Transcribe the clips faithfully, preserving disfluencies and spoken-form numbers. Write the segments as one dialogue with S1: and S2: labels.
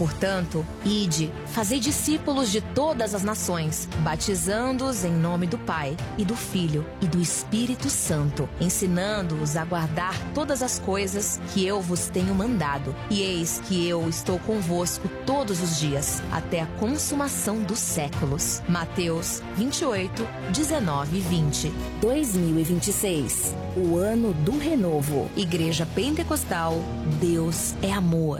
S1: Portanto, ide, fazei discípulos de todas as nações, batizando-os em nome do Pai, e do Filho, e do Espírito Santo, ensinando-os a guardar todas as coisas que eu vos tenho mandado. E eis que eu estou convosco todos os dias, até a consumação dos séculos. Mateus vinte e oito, dezenove e vinte.
S2: dois mil e vinte e seis, o ano do renovo.
S1: Igreja Pentecostal, Deus é amor.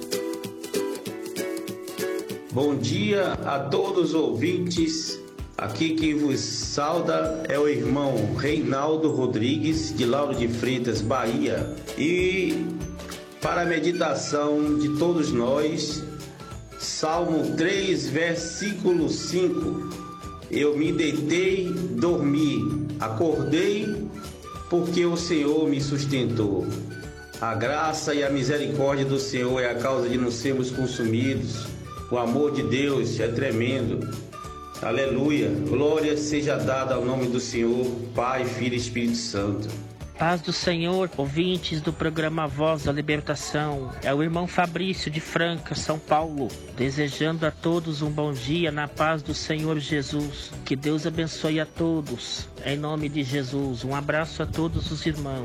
S3: Bom dia a todos os ouvintes. Aqui quem vos sauda é o irmão Reinaldo Rodrigues, de Lauro de Freitas, Bahia. E para a meditação de todos nós, Salmo três, versículo cinco. Eu me deitei, dormi, acordei, porque o Senhor me sustentou. A graça e a misericórdia do Senhor é a causa de não sermos consumidos. O amor de Deus é tremendo. Aleluia. Glória seja dada ao nome do Senhor, Pai, Filho e Espírito Santo.
S4: Paz do Senhor, ouvintes do programa Voz da Libertação. É o irmão Fabrício de Franca, São Paulo, desejando a todos um bom dia na paz do Senhor Jesus. Que Deus abençoe a todos. Em nome de Jesus, um abraço a todos os irmãos.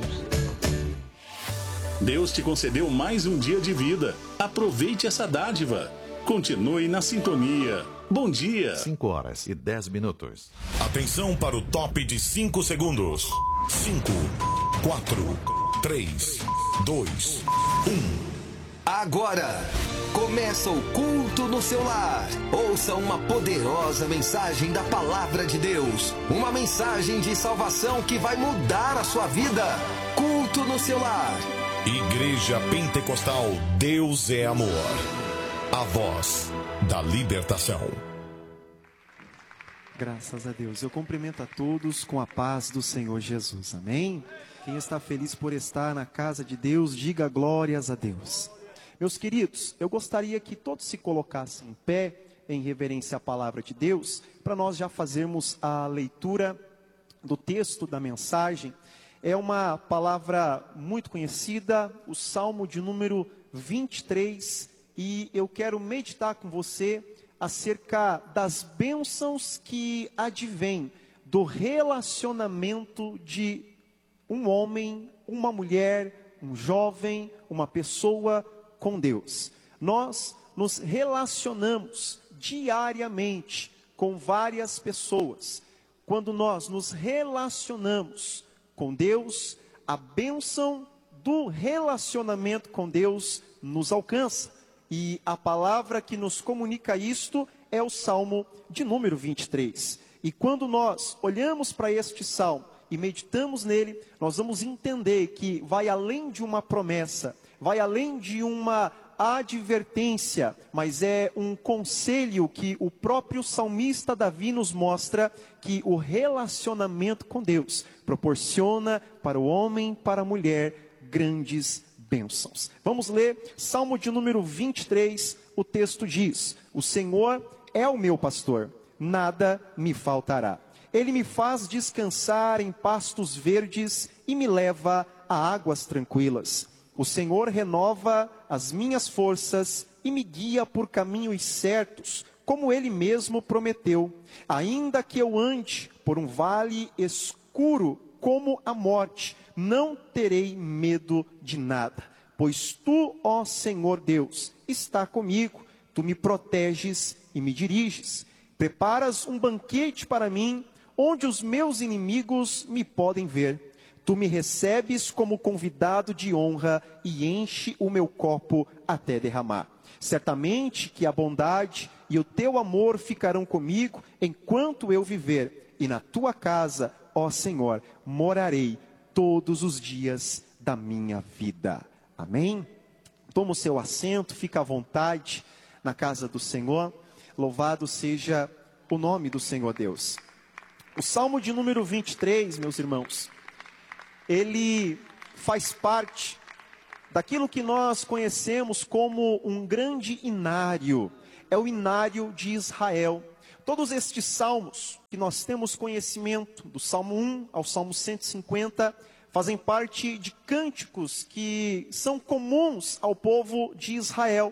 S5: Deus te concedeu mais um dia de vida. Aproveite essa dádiva. Continue na sintonia. Bom dia.
S6: cinco horas e dez minutos.
S7: Atenção para o top de cinco segundos. cinco, quatro, três, dois, um.
S8: Agora, começa o culto no seu lar. Ouça uma poderosa mensagem da Palavra de Deus. Uma mensagem de salvação que vai mudar a sua vida. Culto no seu lar.
S7: Igreja Pentecostal, Deus é amor. A voz da libertação.
S9: Graças a Deus. Eu cumprimento a todos com a paz do Senhor Jesus. Amém? Quem está feliz por estar na casa de Deus, diga glórias a Deus. Meus queridos, eu gostaria que todos se colocassem em pé, em reverência à palavra de Deus, para nós já fazermos a leitura do texto da mensagem. É uma palavra muito conhecida, o Salmo de número vinte e três, e eu quero meditar com você acerca das bênçãos que advêm do relacionamento de um homem, uma mulher, um jovem, uma pessoa com Deus. Nós nos relacionamos diariamente com várias pessoas. Quando nós nos relacionamos com Deus, a bênção do relacionamento com Deus nos alcança. E a palavra que nos comunica isto é o Salmo de número vinte e três. E quando nós olhamos para este Salmo e meditamos nele, nós vamos entender que vai além de uma promessa, vai além de uma advertência, mas é um conselho que o próprio salmista Davi nos mostra que o relacionamento com Deus proporciona para o homem, para a mulher, grandes bênçãos. Vamos ler Salmo de número vinte e três, o texto diz: o Senhor é o meu pastor, nada me faltará. Ele me faz descansar em pastos verdes e me leva a águas tranquilas. O Senhor renova as minhas forças e me guia por caminhos certos, como Ele mesmo prometeu. Ainda que eu ande por um vale escuro como a morte, não terei medo de nada, pois Tu, ó Senhor Deus, está comigo. Tu me proteges e me diriges. Preparas um banquete para mim, onde os meus inimigos me podem ver. Tu me recebes como convidado de honra e enche o meu copo até derramar. Certamente que a bondade e o teu amor ficarão comigo enquanto eu viver, e na tua casa, ó Senhor, morarei todos os dias da minha vida. Amém? Toma o seu assento, fica à vontade na casa do Senhor. Louvado seja o nome do Senhor Deus. O Salmo de número vinte e três, meus irmãos, ele faz parte daquilo que nós conhecemos como um grande inário. É o inário de Israel. Todos estes salmos que nós temos conhecimento, do Salmo um ao Salmo cento e cinquenta, fazem parte de cânticos que são comuns ao povo de Israel.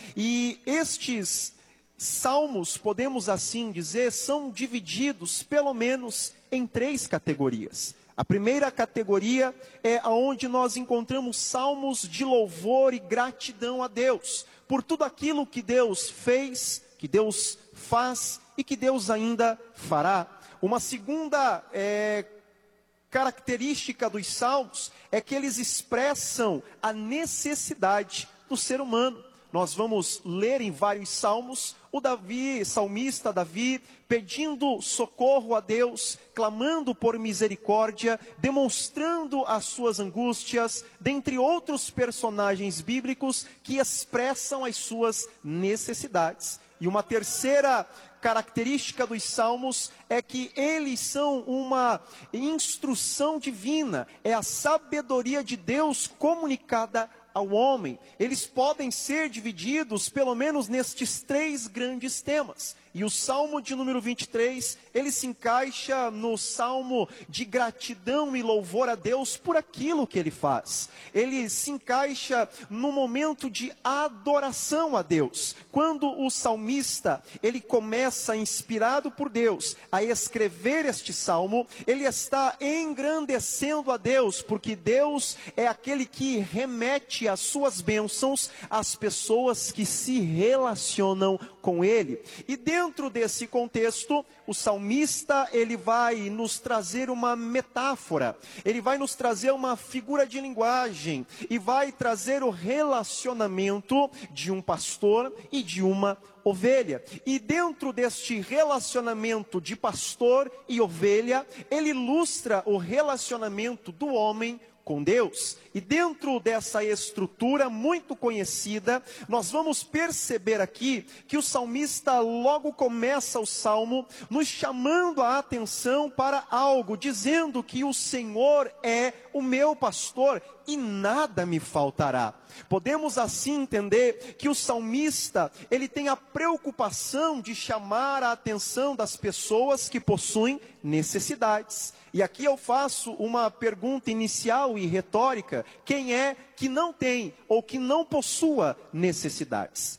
S9: E estes salmos, podemos assim dizer, são divididos pelo menos em três categorias. A primeira categoria é onde nós encontramos salmos de louvor e gratidão a Deus, por tudo aquilo que Deus fez, que Deus faz e que Deus ainda fará. Uma segunda é, característica dos salmos é que eles expressam a necessidade do ser humano. Nós vamos ler em vários salmos o Davi, salmista Davi, pedindo socorro a Deus, clamando por misericórdia, demonstrando as suas angústias, dentre outros personagens bíblicos que expressam as suas necessidades. E uma terceira característica dos salmos é que eles são uma instrução divina, é a sabedoria de Deus comunicada ao homem. Eles podem ser divididos pelo menos nestes três grandes temas. E o Salmo de número vinte e três, ele se encaixa no salmo de gratidão e louvor a Deus por aquilo que ele faz. Ele se encaixa no momento de adoração a Deus. Quando o salmista, ele começa, inspirado por Deus, a escrever este salmo, ele está engrandecendo a Deus, porque Deus é aquele que remete as suas bênçãos às pessoas que se relacionam com ele. E dentro desse contexto, o salmista, ele vai nos trazer uma metáfora, ele vai nos trazer uma figura de linguagem, e vai trazer o relacionamento de um pastor e de uma ovelha. E dentro deste relacionamento de pastor e ovelha, ele ilustra o relacionamento do homem com Deus. E dentro dessa estrutura muito conhecida, nós vamos perceber aqui que o salmista logo começa o salmo nos chamando a atenção para algo, dizendo que o Senhor é o meu pastor e nada me faltará. Podemos assim entender que o salmista, ele tem a preocupação de chamar a atenção das pessoas que possuem necessidades. E aqui eu faço uma pergunta inicial e retórica: quem é que não tem ou que não possua necessidades?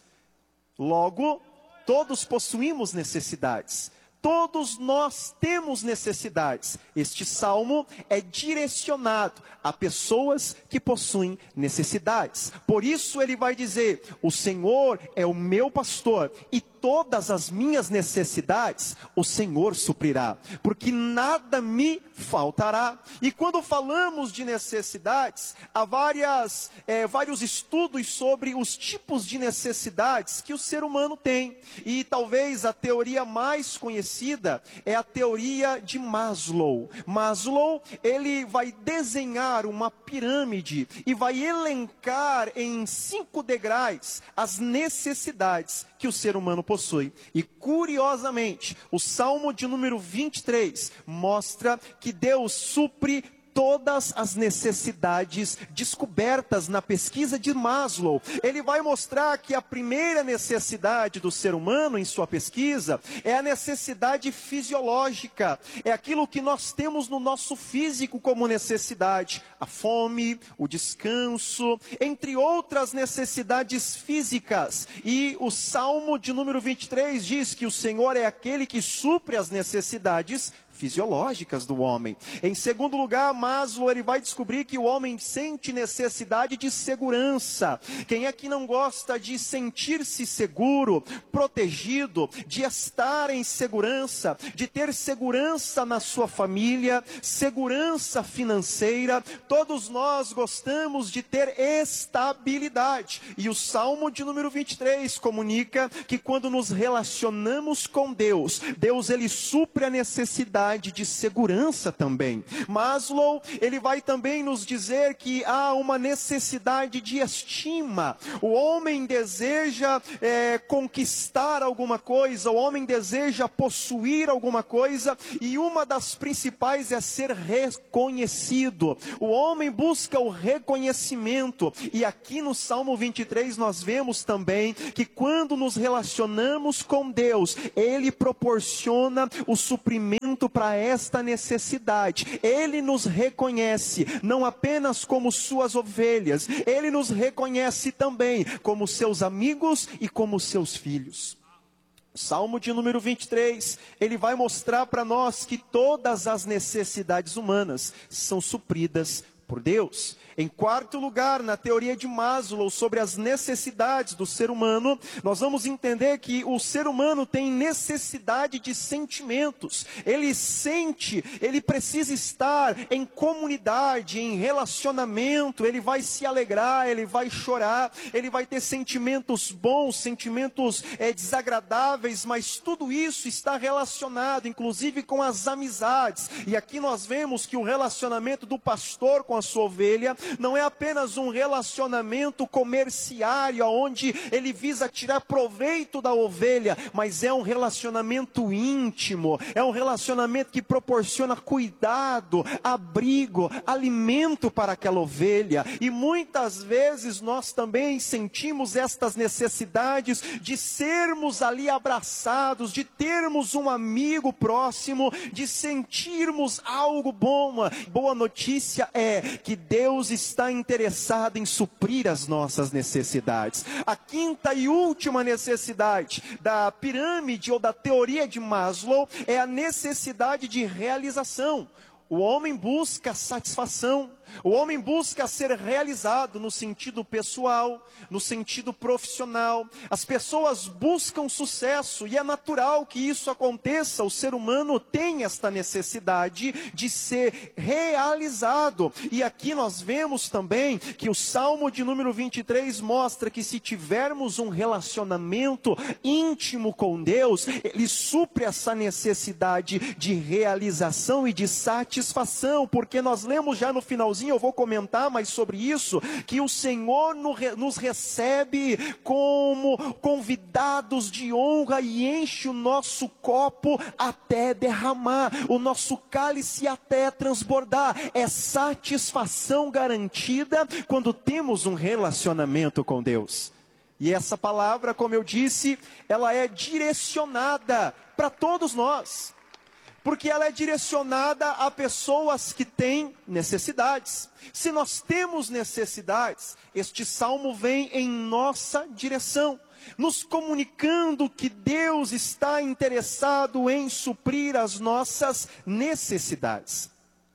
S9: Logo, todos possuímos necessidades. Todos nós temos necessidades. Este salmo é direcionado a pessoas que possuem necessidades. Por isso ele vai dizer: o Senhor é o meu pastor e todas as minhas necessidades o Senhor suprirá, porque nada me faltará. E quando falamos de necessidades, há várias, é, vários estudos sobre os tipos de necessidades que o ser humano tem. E talvez a teoria mais conhecida é a teoria de Maslow. Maslow, ele vai desenhar uma pirâmide e vai elencar em cinco degraus as necessidades que o ser humano possui. E curiosamente, o Salmo de número vinte e três mostra que Deus supre todas as necessidades descobertas na pesquisa de Maslow. Ele vai mostrar que a primeira necessidade do ser humano em sua pesquisa é a necessidade fisiológica. É aquilo que nós temos no nosso físico como necessidade. A fome, o descanso, entre outras necessidades físicas. E o Salmo de número vinte e três diz que o Senhor é aquele que supre as necessidades fisiológicas do homem. Em segundo lugar, Maslow, ele vai descobrir que o homem sente necessidade de segurança. Quem é que não gosta de sentir-se seguro, protegido, de estar em segurança, de ter segurança na sua família, segurança financeira? Todos nós gostamos de ter estabilidade. E o Salmo de número vinte e três comunica que quando nos relacionamos com Deus, Deus ele supre a necessidade de segurança também. Maslow, ele vai também nos dizer que há uma necessidade de estima. O homem deseja é, conquistar alguma coisa, o homem deseja possuir alguma coisa, e uma das principais é ser reconhecido. O homem busca o reconhecimento, e aqui no Salmo vinte e três nós vemos também que quando nos relacionamos com Deus, Ele proporciona o suprimento para esta necessidade. Ele nos reconhece não apenas como suas ovelhas, Ele nos reconhece também como seus amigos e como seus filhos. Salmo de número vinte e três, ele vai mostrar para nós que todas as necessidades humanas são supridas por Deus. Em quarto lugar, na teoria de Maslow sobre as necessidades do ser humano, nós vamos entender que o ser humano tem necessidade de sentimentos. Ele sente, ele precisa estar em comunidade, em relacionamento, ele vai se alegrar, ele vai chorar, ele vai ter sentimentos bons, sentimentos é, desagradáveis, mas tudo isso está relacionado, inclusive com as amizades. E aqui nós vemos que o relacionamento do pastor com a sua ovelha não é apenas um relacionamento comerciário, onde ele visa tirar proveito da ovelha, mas é um relacionamento íntimo, é um relacionamento que proporciona cuidado, abrigo, alimento para aquela ovelha. E muitas vezes nós também sentimos estas necessidades de sermos ali abraçados, de termos um amigo próximo, de sentirmos algo bom. Boa notícia é que Deus está interessado em suprir as nossas necessidades. A quinta e última necessidade da pirâmide ou da teoria de Maslow é a necessidade de realização. O homem busca satisfação, o homem busca ser realizado no sentido pessoal, no sentido profissional. As pessoas buscam sucesso e é natural que isso aconteça. O ser humano tem esta necessidade de ser realizado. E aqui nós vemos também que o Salmo de número vinte e três mostra que se tivermos um relacionamento íntimo com Deus, Ele supre essa necessidade de realização e de satisfação, porque nós lemos já no finalzinho, eu vou comentar mais sobre isso, que o Senhor nos recebe como convidados de honra e enche o nosso copo até derramar, o nosso cálice até transbordar. É satisfação garantida quando temos um relacionamento com Deus. E essa palavra, como eu disse, ela é direcionada para todos nós, porque ela é direcionada a pessoas que têm necessidades. Se nós temos necessidades, este salmo vem em nossa direção, nos comunicando que Deus está interessado em suprir as nossas necessidades.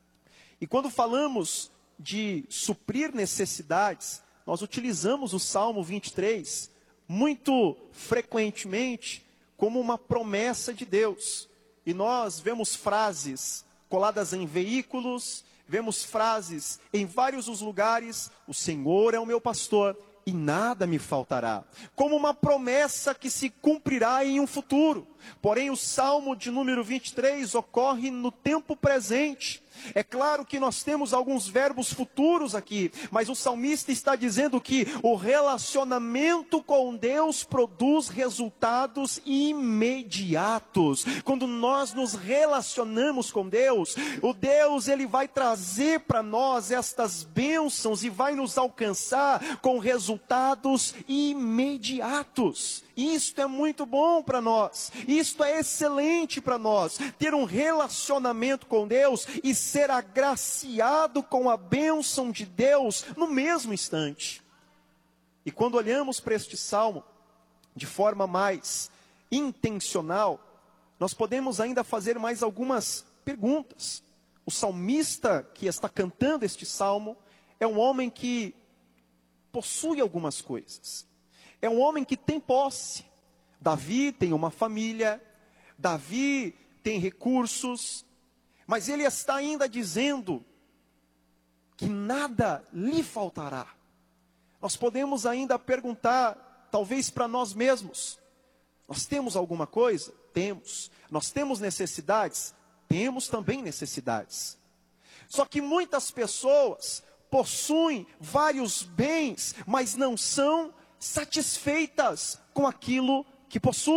S9: E quando falamos de suprir necessidades, nós utilizamos o Salmo vinte e três muito frequentemente como uma promessa de Deus. E nós vemos frases coladas em veículos, vemos frases em vários os lugares: o Senhor é o meu pastor e nada me faltará, como uma promessa que se cumprirá em um futuro. Porém, o Salmo de número vinte e três ocorre no tempo presente. É claro que nós temos alguns verbos futuros aqui, mas o salmista está dizendo que o relacionamento com Deus produz resultados imediatos. Quando nós nos relacionamos com Deus, o Deus ele vai trazer para nós estas bênçãos e vai nos alcançar com resultados imediatos. Isto é muito bom para nós, isto é excelente para nós, ter um relacionamento com Deus e ser agraciado com a bênção de Deus no mesmo instante. E quando olhamos para este salmo de forma mais intencional, nós podemos ainda fazer mais algumas perguntas. O salmista que está cantando este salmo é um homem que possui algumas coisas. É um homem que tem posse. Davi tem uma família, Davi tem recursos, mas ele está ainda dizendo que nada lhe faltará. Nós podemos ainda perguntar, talvez para nós mesmos: nós temos alguma coisa? Temos. Nós temos necessidades? Temos também necessidades. Só que muitas pessoas possuem vários bens, mas não são satisfeitas com aquilo que possui.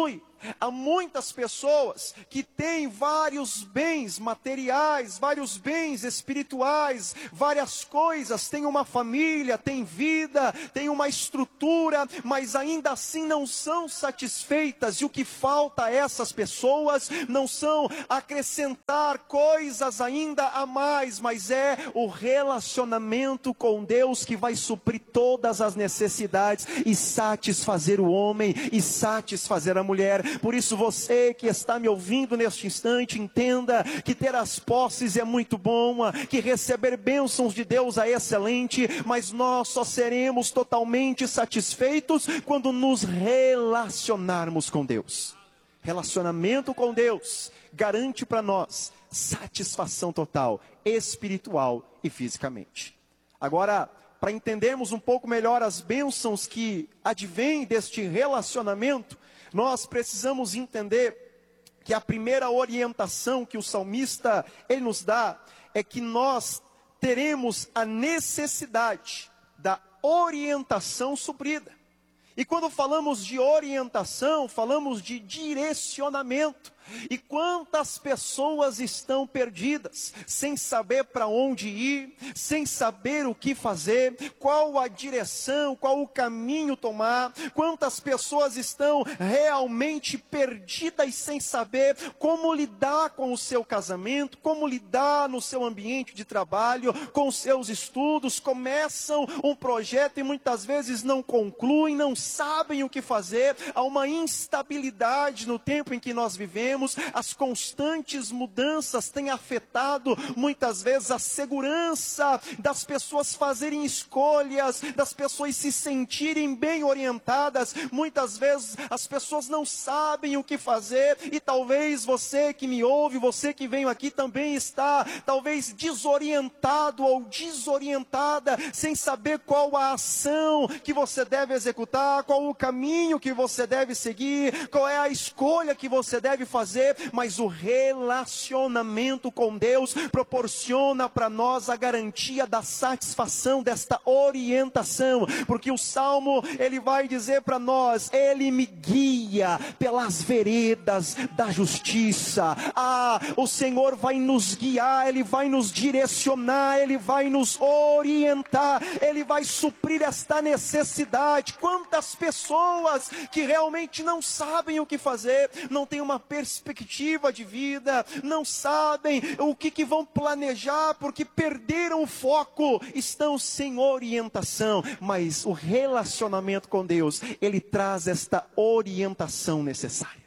S9: Há muitas pessoas que têm vários bens materiais, vários bens espirituais, várias coisas, têm uma família, têm vida, têm uma estrutura, mas ainda assim não são satisfeitas. E o que falta a essas pessoas não são acrescentar coisas ainda a mais, mas é o relacionamento com Deus que vai suprir todas as necessidades e satisfazer o homem e satisfazer a mulher. Por isso você que está me ouvindo neste instante, entenda que ter as posses é muito bom, que receber bênçãos de Deus é excelente, mas nós só seremos totalmente satisfeitos quando nos relacionarmos com Deus. Relacionamento com Deus garante para nós satisfação total, espiritual e fisicamente. Agora, para entendermos um pouco melhor as bênçãos que advêm deste relacionamento, nós precisamos entender que a primeira orientação que o salmista ele nos dá é que nós teremos a necessidade da orientação suprida. E quando falamos de orientação, falamos de direcionamento. E quantas pessoas estão perdidas, sem saber para onde ir, sem saber o que fazer, qual a direção, qual o caminho tomar. Quantas pessoas estão realmente perdidas sem saber como lidar com o seu casamento, como lidar no seu ambiente de trabalho, com os seus estudos. Começam um projeto e muitas vezes não concluem, não sabem o que fazer. Há uma instabilidade no tempo em que nós vivemos. As constantes mudanças têm afetado muitas vezes a segurança das pessoas fazerem escolhas, das pessoas se sentirem bem orientadas. Muitas vezes as pessoas não sabem o que fazer e talvez você que me ouve, você que veio aqui também está talvez desorientado ou desorientada, sem saber qual a ação que você deve executar, qual o caminho que você deve seguir, qual é a escolha que você deve fazer. Mas o relacionamento com Deus proporciona para nós a garantia da satisfação desta orientação, porque o Salmo ele vai dizer para nós: Ele me guia pelas veredas da justiça. Ah, o Senhor vai nos guiar, Ele vai nos direcionar, Ele vai nos orientar, Ele vai suprir esta necessidade. Quantas pessoas que realmente não sabem o que fazer, não têm uma perspectiva perspectiva de vida, não sabem o que, que vão planejar, porque perderam o foco, estão sem orientação. Mas o relacionamento com Deus, Ele traz esta orientação necessária.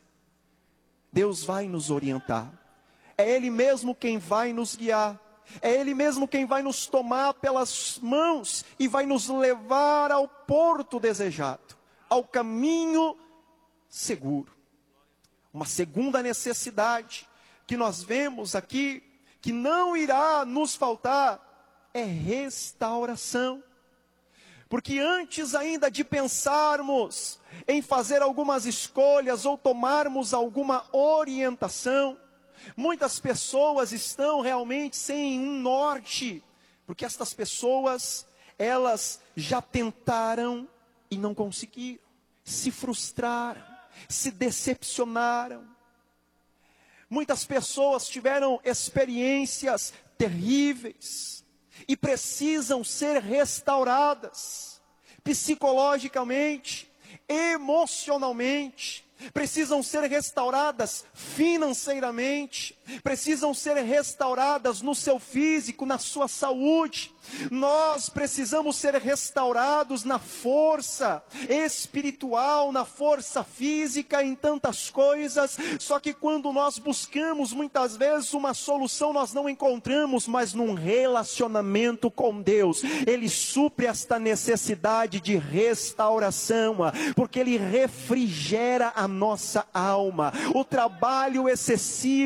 S9: Deus vai nos orientar, é Ele mesmo quem vai nos guiar, é Ele mesmo quem vai nos tomar pelas mãos e vai nos levar ao porto desejado, ao caminho seguro. Uma segunda necessidade que nós vemos aqui, que não irá nos faltar, é restauração. Porque antes ainda de pensarmos em fazer algumas escolhas ou tomarmos alguma orientação, muitas pessoas estão realmente sem um norte, porque estas pessoas, elas já tentaram e não conseguiram, se frustraram, se decepcionaram. Muitas pessoas tiveram experiências terríveis e precisam ser restauradas psicologicamente, emocionalmente, precisam ser restauradas financeiramente, precisam ser restauradas no seu físico, na sua saúde. Nós precisamos ser restaurados na força espiritual, na força física, em tantas coisas. Só que quando nós buscamos muitas vezes uma solução, nós não encontramos, mas num relacionamento com Deus, Ele supre esta necessidade de restauração, porque Ele refrigera a nossa alma. O trabalho excessivo produz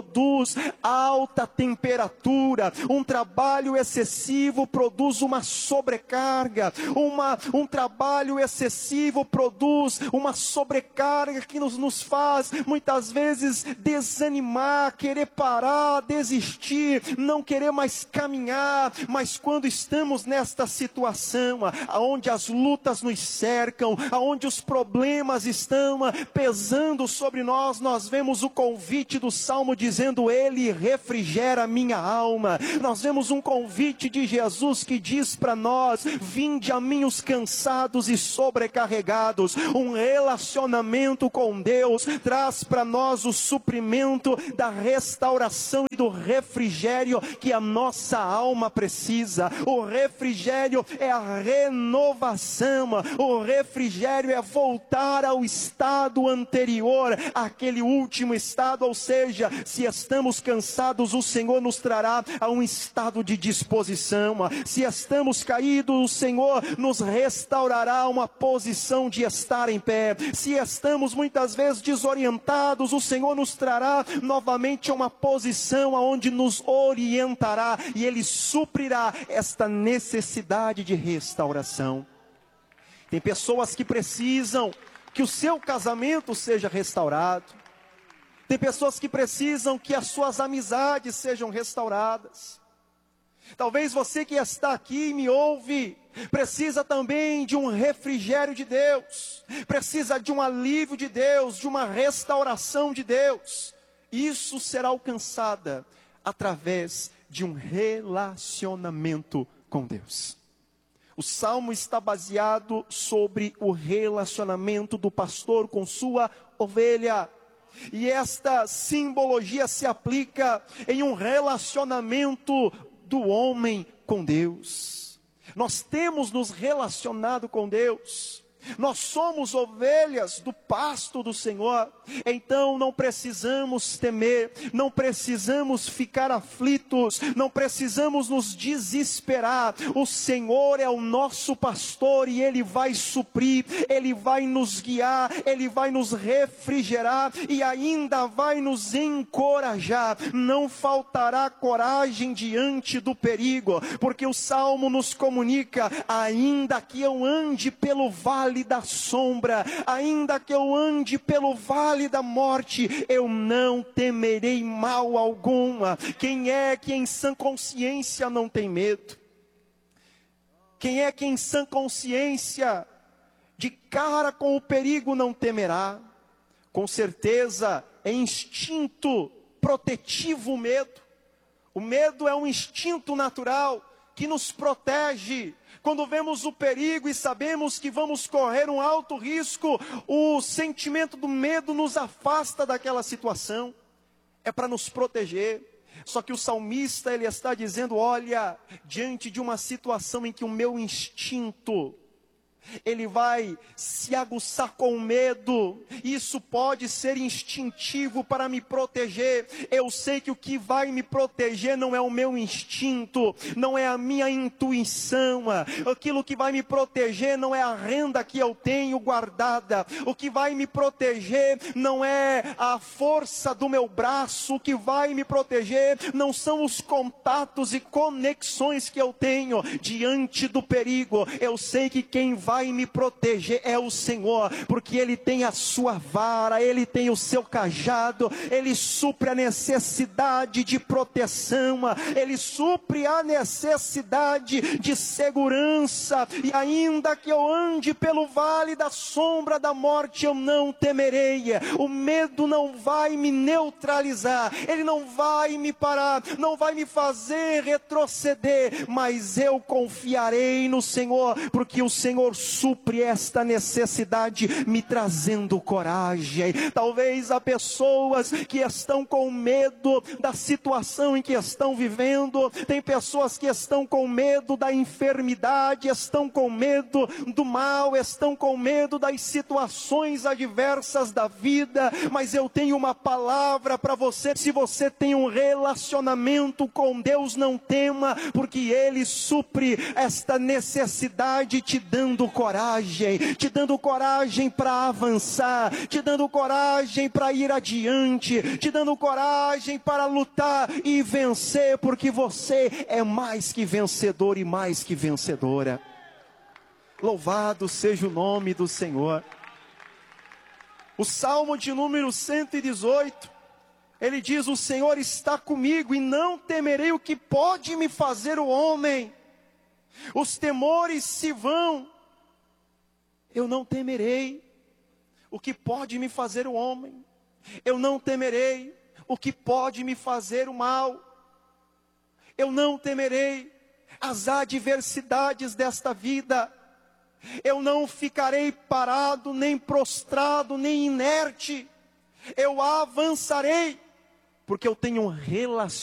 S9: produz alta temperatura, um trabalho excessivo produz uma sobrecarga, uma, um trabalho excessivo produz uma sobrecarga que nos, nos faz muitas vezes desanimar, querer parar, desistir, não querer mais caminhar. Mas quando estamos nesta situação, aonde as lutas nos cercam, aonde os problemas estão pesando sobre nós, nós vemos o convite do Salmo dizendo: Ele refrigera a minha alma. Nós vemos um convite de Jesus que diz para nós: vinde a mim os cansados e sobrecarregados. Um relacionamento com Deus traz para nós o suprimento da restauração e do refrigério que a nossa alma precisa. O refrigério é a renovação, o refrigério é voltar ao estado anterior, aquele último estado. Ou seja, se estamos cansados, o Senhor nos trará a um estado de disposição. Se estamos caídos, o Senhor nos restaurará a uma posição de estar em pé. Se estamos muitas vezes desorientados, o Senhor nos trará novamente a uma posição aonde nos orientará e Ele suprirá esta necessidade de restauração. Tem pessoas que precisam que o seu casamento seja restaurado. Tem pessoas que precisam que as suas amizades sejam restauradas. Talvez você que está aqui e me ouve, precisa também de um refrigério de Deus, precisa de um alívio de Deus, de uma restauração de Deus. Isso será alcançada através de um relacionamento com Deus. O salmo está baseado sobre o relacionamento do pastor com sua ovelha. E esta simbologia se aplica em um relacionamento do homem com Deus. Nós temos nos relacionado com Deus. Nós somos ovelhas do pasto do Senhor, então não precisamos temer, não precisamos ficar aflitos, não precisamos nos desesperar. O Senhor é o nosso pastor e Ele vai suprir, Ele vai nos guiar, Ele vai nos refrigerar e ainda vai nos encorajar. Não faltará coragem diante do perigo, porque o Salmo nos comunica: ainda que eu ande pelo vale da sombra, ainda que eu ande pelo vale da morte, eu não temerei mal algum. Quem é que em sã consciência não tem medo? Quem é que em sã consciência, de cara com o perigo, não temerá? Com certeza é instinto protetivo o medo. O medo é um instinto natural que nos protege. Quando vemos o perigo e sabemos que vamos correr um alto risco, o sentimento do medo nos afasta daquela situação. É para nos proteger. Só que o salmista, ele está dizendo: olha, diante de uma situação em que o meu instinto, ele vai se aguçar com medo, isso pode ser instintivo para me proteger. Eu sei que o que vai me proteger não é o meu instinto, não é a minha intuição. Aquilo que vai me proteger não é a renda que eu tenho guardada. O que vai me proteger não é a força do meu braço. O que vai me proteger não são os contatos e conexões que eu tenho diante do perigo. Eu sei que quem vai vai me proteger é o Senhor, porque Ele tem a sua vara, Ele tem o seu cajado, Ele supre a necessidade de proteção, Ele supre a necessidade de segurança. E ainda que eu ande pelo vale da sombra da morte, eu não temerei. O medo não vai me neutralizar, ele não vai me parar, não vai me fazer retroceder, mas eu confiarei no Senhor, porque o Senhor supre esta necessidade, me trazendo coragem. Talvez há pessoas que estão com medo da situação em que estão vivendo, tem pessoas que estão com medo da enfermidade, estão com medo do mal, estão com medo das situações adversas da vida, mas eu tenho uma palavra para você: se você tem um relacionamento com Deus, não tema, porque Ele supre esta necessidade te dando coragem, te dando coragem para avançar, te dando coragem para ir adiante, te dando coragem para lutar e vencer, porque você é mais que vencedor e mais que vencedora. Louvado seja o nome do Senhor. O Salmo de número cento e dezoito, ele diz: o Senhor está comigo e não temerei o que pode me fazer o homem. Os temores se vão, eu não temerei o que pode me fazer o homem. Eu não temerei o que pode me fazer o mal. Eu não temerei as adversidades desta vida. Eu não ficarei parado, nem prostrado, nem inerte. Eu avançarei, porque eu tenho um relacionamento